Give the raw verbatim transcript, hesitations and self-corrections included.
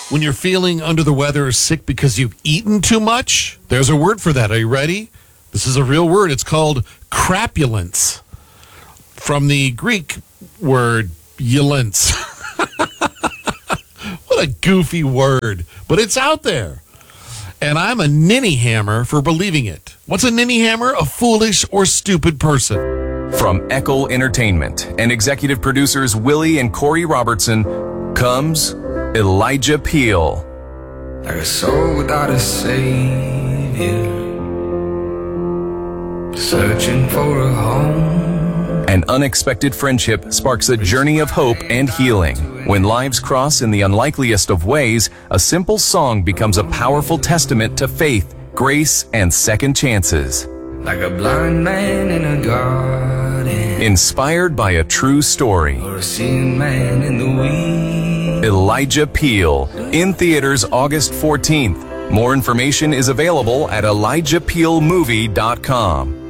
When you're feeling under the weather or sick because you've eaten too much, there's a word for that. Are you ready? This is a real word. It's called crapulence, from the Greek word ulence. What a goofy word, but it's out there. And I'm a ninny hammer for believing it. What's a ninny hammer? A foolish or stupid person. From Eckel Entertainment and executive producers Willie and Corey Robertson comes Elijah Peel. Like a soul without a savior, searching for a home. An unexpected friendship sparks a journey of hope and healing. When lives cross in the unlikeliest of ways, a simple song becomes a powerful testament to faith, grace, and second chances. Like a blind man in a garden, Inspired by a true story. or a seeing man in the weeds. Elijah Peel, in theaters August fourteenth. More information is available at elijah peel movie dot com.